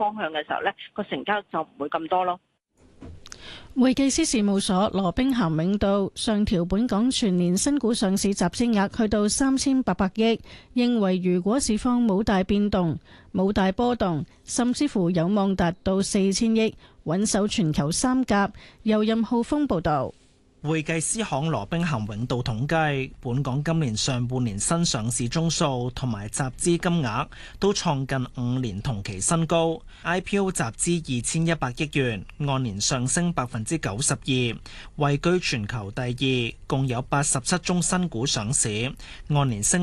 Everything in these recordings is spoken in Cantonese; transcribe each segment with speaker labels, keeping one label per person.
Speaker 1: 方向嘅時候呢，個成交就唔會咁多咯。
Speaker 2: 會計師事務所羅兵咸永道上調本港全年新股上市集資額去到3800億，認為如果市況冇大變動、冇大波動，甚至乎有望達到4000億，穩守全球三甲。由任浩峰報道。
Speaker 3: 會計師行羅兵咸永道統計，本港今年上半年新上市宗數同埋集資金額都創近5年同期新高。IPO 集資2100億元，按年上升92%，位居全球第二，共有87宗新股上市，按年升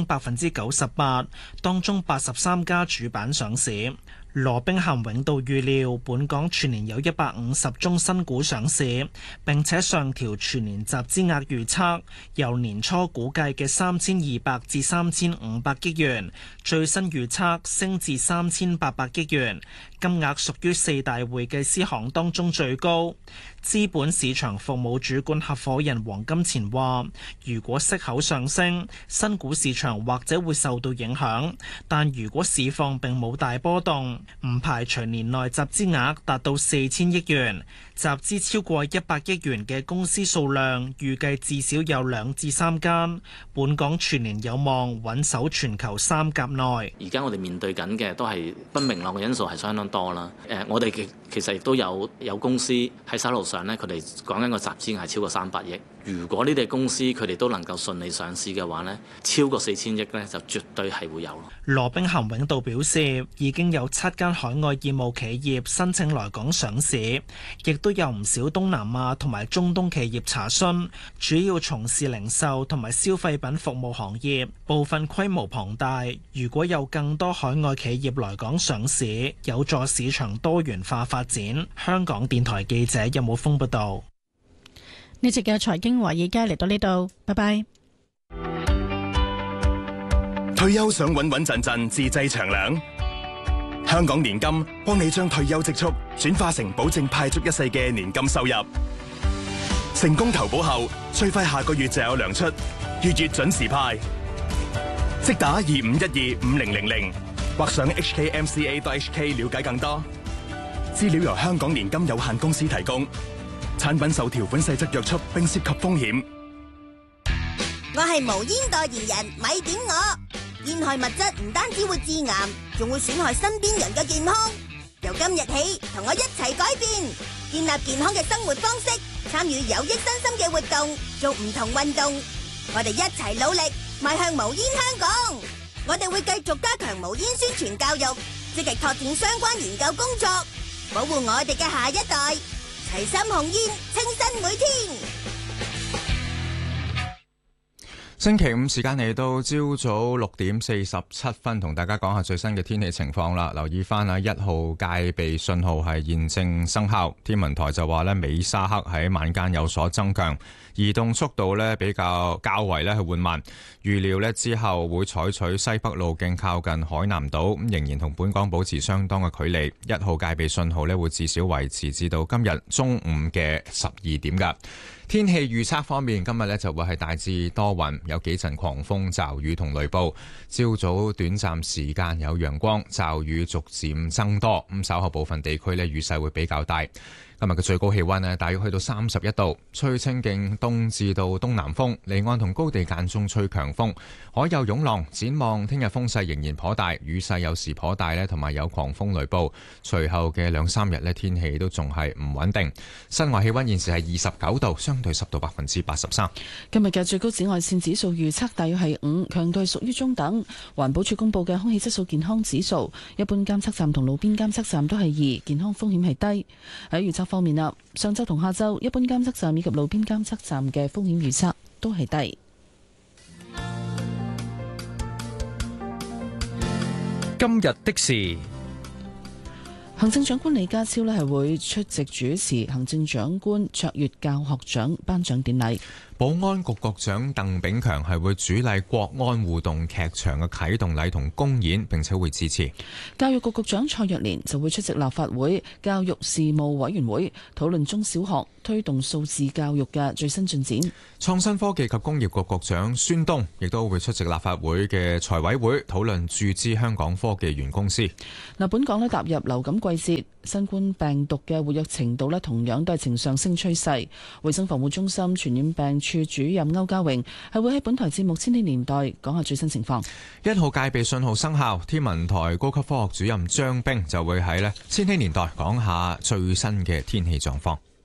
Speaker 3: 98%，當中83家主板上市。羅兵咸永道預料本港全年有150宗新股上市，並且上調全年集資額預測，由年初估計嘅3200至3500億元，最新預測升至3800億元，金額屬於4大會計師行當中最高。資本市場服務主管合夥人黃金錢話，如果息口上升，新股市場或者會受到影響，但如果市況並冇大波動，唔排除年內集資額達到4000億元。集資超過100億元嘅公司數量預計至少有2至3間，本港全年有望穩守全球三甲內。
Speaker 4: 而家我哋面對緊嘅都係不明朗嘅因素係相當多啦。我哋其實亦都有公司喺手頭上呢，佢哋講緊個集資係超過300億。如果呢啲公司佢哋都能夠順利上市嘅話呢，超過4000億呢，就絕對係會有咯。
Speaker 3: 羅兵咸永道表示，已經有7間海外業務企業申請來港上市，亦都有唔少東南亞同埋中東企業查詢，主要從事零售同埋消費品服務行業，部分規模龐大。如果有更多海外企業來港上市，有助市場多元化發展。香港電台記者任武峰報道。
Speaker 2: 呢節嘅財經華爾街嚟到呢度，拜拜。
Speaker 5: 退休想穩穩陣陣自製長糧，香港年金幫你將退休積蓄轉化成保證派足一世嘅年金收入。成功投保後，最快下個月就有糧出，月月準時派。即打25125000或上 hkmca.hk 了解更多。資料由香港年金有限公司提供。產品受條款細則約束並涉及風險。
Speaker 6: 我係無煙代言人，咪點我。煙害物質唔單止會致癌，仲會損害身邊人嘅健康。由今日起，同我一齊改變，建立健康嘅生活方式，參與有益身心嘅活動，做唔同運動。我哋一齊努力，邁向無煙香港。我哋會繼續加強無煙宣傳教育，積極拓展相關研究工作，保護我哋嘅下一代。齊心控煙，清新每天。
Speaker 7: 星期五時間嚟到朝早6:47，同大家講下最新嘅天氣情況啦。留意翻啊，1號戒備信號係現正生效。天文台就話呢，美沙克喺晚間有所增強，移動速度呢比較為呢係緩慢。預料呢之後會採取西北路徑靠近海南島，仍然同本港保持相當嘅距離。1號戒備信號呢會至少維持至到今日中午嘅12點㗎。天氣預測方面，今日呢就會係大致多雲，有幾陣狂風驟雨同雷暴。朝早短暫時間有陽光，驟雨逐漸增多。咁稍後部分地區呢雨勢會比較大。今日嘅最高氣溫呢大約去到31度，吹清勁東至到東南風，離岸同高地間中吹強風，海有湧浪。展望聽日風勢仍然頗大，雨勢有時頗大呢，同埋有狂風雷暴。隨後嘅2-3日呢天氣都仲係唔穩定。室外氣溫現時係29度，相對濕度83%。
Speaker 8: 今日嘅最高紫外線指數預測大約係5，強度屬於中等。環保署公布嘅空氣質素健康指數，一般監測站同路邊監測站都係2，健康風險係低。喺預測方面啦，上晝同下晝一般監測站以及路邊監測站嘅風險預測都係低。
Speaker 9: 今日的事，
Speaker 8: 行政長官李家超呢係會出席主持行政長官卓越教學獎頒獎典禮。
Speaker 7: 保安局局長鄧炳強係會主禮國安互動劇場嘅啟動禮同公演，並且會致辭。
Speaker 8: 教育局局長蔡若蓮就會出席立法會教育事務委員會討論中小學推動數字教育嘅最新進展。
Speaker 7: 創新科技及工業局局長孫東亦都會出席立法會嘅財委會討論注資香港科技園公司。
Speaker 8: 本港踏入流感季節，新冠病毒嘅活躍程度同樣都係呈上升趨勢。衛生防護中心傳染病處主任歐家榮係會喺本台節目《千禧年代》講下最新情況。
Speaker 7: 1號戒備信號生效，天文台高級科學主任張冰就會喺《千禧年代》講下最新嘅天氣狀況。